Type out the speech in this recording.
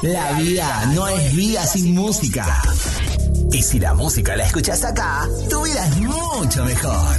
La vida no es vida sin música. Y si la música la escuchas acá, tu vida es mucho mejor.